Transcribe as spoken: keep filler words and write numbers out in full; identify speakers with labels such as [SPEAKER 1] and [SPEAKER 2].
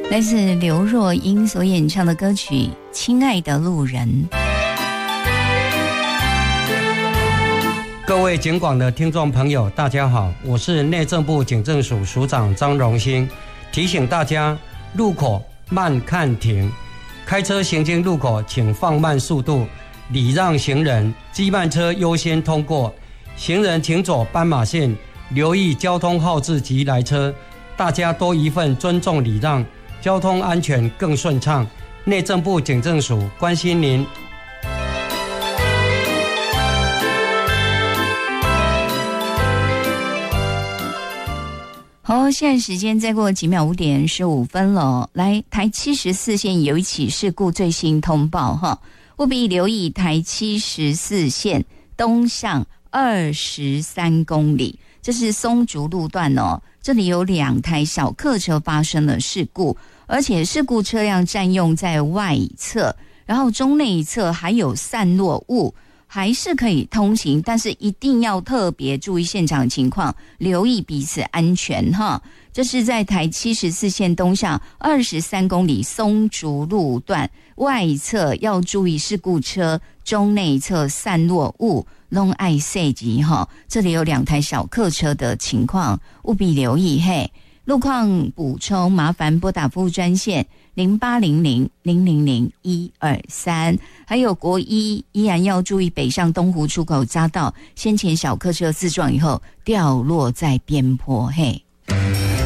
[SPEAKER 1] 来自刘若英所演唱的歌曲《亲爱的路人》。
[SPEAKER 2] 各位警广的听众朋友，大家好，我是内政部警政署署长张荣兴，提醒大家路口慢看停，开车行经路口请放慢速度，礼让行人，机慢车优先通过，行人请走斑马线，留意交通号志及来车，大家多一份尊重礼让，交通安全更顺畅。内政部警政署关心您。
[SPEAKER 1] 好，现在时间再过几秒，五点十五分了。来，台七十四线有一起事故最新通报哈，务必留意台七十四线东向二十三公里，这是松竹路段哦。这里有两台小客车发生了事故，而且事故车辆占用在外侧，然后中内侧还有散落物。还是可以通行，但是一定要特别注意现场情况，留意彼此安全哈。这是在台七十四线东向二十三公里松竹路段外侧，要注意事故车中内侧散落物，拢爱细级哈。这里有两台小客车的情况，务必留意嘿。路况补充，麻烦拨打服务专线零八零零零零零一二三，还有国一依然要注意北上东湖出口匝道，先前小客车自撞以后掉落在边坡嘿。